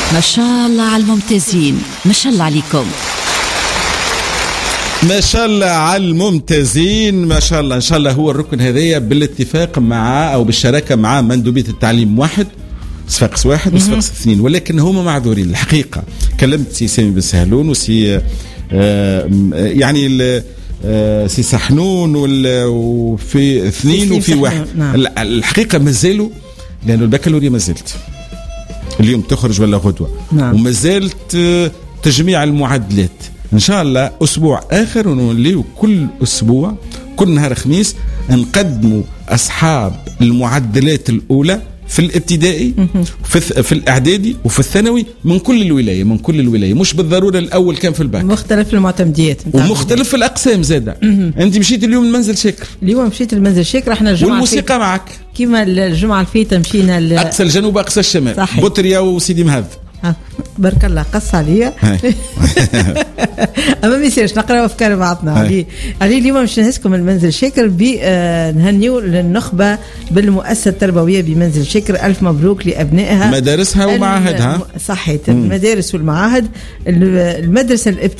ما شاء الله على الممتازين، ما شاء الله عليكم. ما شاء الله على الممتازين، ما شاء الله. ان شاء الله هو الركن هذايا بالاتفاق مع او بالشراكه مع مندوبيه التعليم واحد، صفاقس واحد وصفاقس اثنين، ولكن هما معذورين الحقيقه. كلمت سي سامي بن سهلون وسي يعني سي سحنون وفي اثنين وفي واحد. نعم. الحقيقه مازالوا، لانه البكالوريا ما زلت اليوم تخرج ولا غدوه. نعم. وما زالت تجميع المعدلات. ان شاء الله اسبوع اخر ونوليو كل اسبوع كل نهار خميس نقدموا اصحاب المعدلات الاولى في الابتدائي في الاعدادي وفي الثانوي من كل الولايه، مش بالضروره الاول كان في الباك، مختلف المعتمديات ومختلف في الاقسام زاده. انت مشيت اليوم المنزل شاكر، اليوم مشيت المنزل شاكر. احنا الجمعه والموسيقى معك كيما الجمعه الفيته مشينا اقصى الجنوب اقصى الشمال، بطريا وسيدي مهذب. بارك الله قص عليا. اما ما يصيرش نقرا افكار بعضنا. علي اليوم باش نهزكم المنزل شاكر بنهنيو للنخبه بالمؤسسه التربويه بمنزل شاكر. الف مبروك لابنائها، مدارسها ومعاهدها. صحيت المدارس والمعاهد. المدرسه